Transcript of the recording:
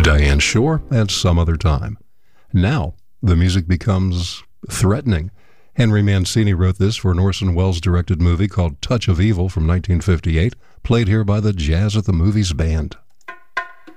Diane Shore at some other time. Now, the music becomes threatening. Henry Mancini wrote this for an Orson Welles-directed movie called Touch of Evil from 1958, played here by the Jazz at the Movies Band.